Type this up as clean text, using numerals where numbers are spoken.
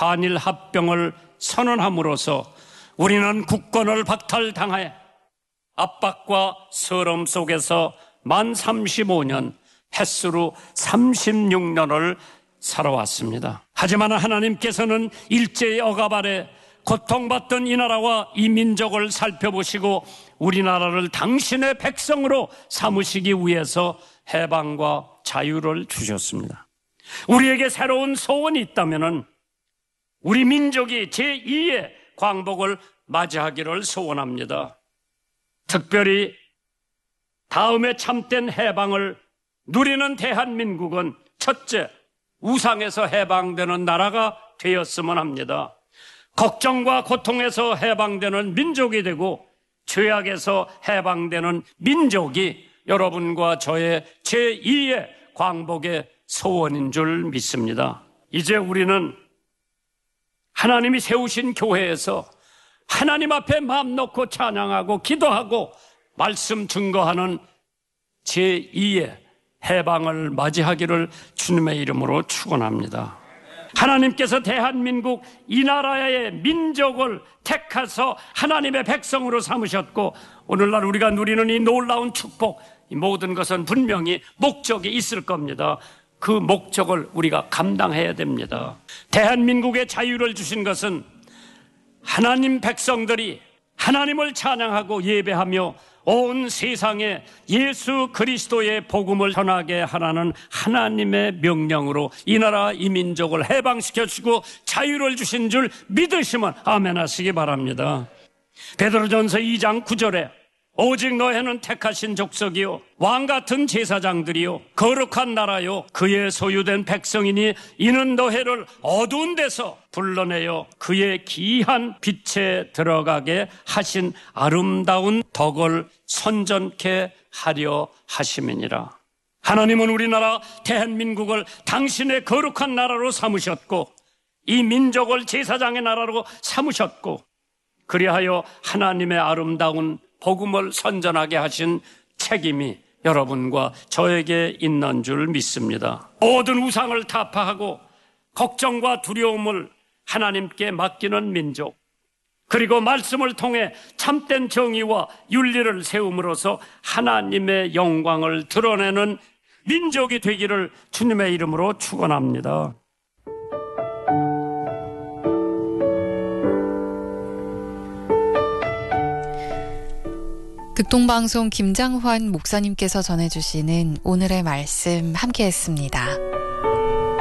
한일 합병을 선언함으로써 우리는 국권을 박탈당해 압박과 서름 속에서 만 35년, 햇수로 36년을 살아왔습니다. 하지만 하나님께서는 일제의 억압 아래 고통받던 이 나라와 이 민족을 살펴보시고 우리나라를 당신의 백성으로 삼으시기 위해서 해방과 자유를 주셨습니다. 우리에게 새로운 소원이 있다면 우리 민족이 제2의 광복을 맞이하기를 소원합니다. 특별히 다음에 참된 해방을 누리는 대한민국은 첫째, 우상에서 해방되는 나라가 되었으면 합니다. 걱정과 고통에서 해방되는 민족이 되고 죄악에서 해방되는 민족이 여러분과 저의 제2의 광복의 소원인 줄 믿습니다. 이제 우리는 하나님이 세우신 교회에서 하나님 앞에 마음 놓고 찬양하고 기도하고 말씀 증거하는 제2의 해방을 맞이하기를 주님의 이름으로 축원합니다. 하나님께서 대한민국 이 나라의 민족을 택하서 하나님의 백성으로 삼으셨고 오늘날 우리가 누리는 이 놀라운 축복, 이 모든 것은 분명히 목적이 있을 겁니다. 그 목적을 우리가 감당해야 됩니다. 대한민국의 자유를 주신 것은 하나님 백성들이 하나님을 찬양하고 예배하며 온 세상에 예수 그리스도의 복음을 전하게 하라는 하나님의 명령으로 이 나라 이 민족을 해방시켜 주시고 자유를 주신 줄 믿으시면 아멘 하시기 바랍니다. 베드로전서 2장 9절에 오직 너희는 택하신 족속이요 왕같은 제사장들이요 거룩한 나라요 그의 소유된 백성이니 이는 너희를 어두운 데서 불러내어 그의 기이한 빛에 들어가게 하신 아름다운 덕을 선전케 하려 하심이니라. 하나님은 우리나라 대한민국을 당신의 거룩한 나라로 삼으셨고 이 민족을 제사장의 나라로 삼으셨고 그리하여 하나님의 아름다운 복음을 선전하게 하신 책임이 여러분과 저에게 있는 줄 믿습니다. 모든 우상을 타파하고 걱정과 두려움을 하나님께 맡기는 민족, 그리고 말씀을 통해 참된 정의와 윤리를 세움으로써 하나님의 영광을 드러내는 민족이 되기를 주님의 이름으로 축원합니다. 극동방송 김장환 목사님께서 전해주시는 오늘의 말씀 함께했습니다.